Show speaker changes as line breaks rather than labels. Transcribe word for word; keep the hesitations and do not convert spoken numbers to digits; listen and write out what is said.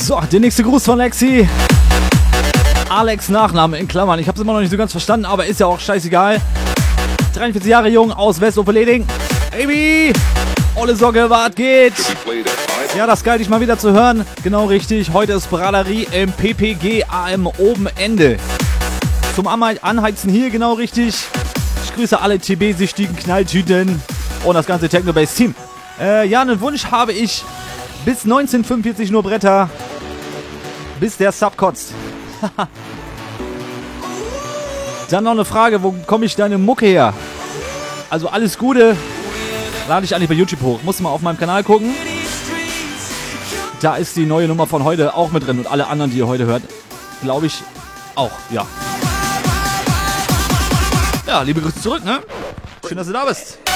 So, der nächste Gruß von Lexi. Alex Nachname in Klammern. Ich habe es immer noch nicht so ganz verstanden, aber ist ja auch scheißegal. dreiundvierzig Jahre jung aus West-Oberleding. Baby! Olle Socke, was geht? Ja, das geil, dich mal wieder zu hören. Genau richtig. Heute ist Braderie im P P G A M oben Ende. Zum Anheizen hier, genau richtig. Ich grüße alle T B-süchtigen Knalltüten und das ganze Techno-Bass-Team. Äh, ja, einen Wunsch habe ich. Bis neunzehnhundertfünfundvierzig nur Bretter. Bis der Sub kotzt. Dann noch eine Frage, wo komme ich deine Mucke her? Also alles Gute. Lade ich eigentlich bei YouTube hoch. Muss mal auf meinem Kanal gucken. Da ist die neue Nummer von heute auch mit drin. Und alle anderen, die ihr heute hört, glaube ich auch, ja. Ja, liebe Grüße zurück, ne? Schön, dass du da bist.